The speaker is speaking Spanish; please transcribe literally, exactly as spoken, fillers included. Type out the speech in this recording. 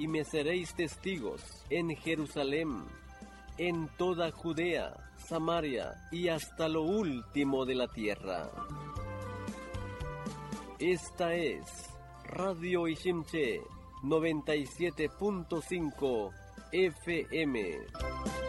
y me seréis testigos en Jerusalén, en toda Judea, Samaria y hasta lo último de la tierra. Esta es Radio Ishimche noventa y siete punto cinco F M.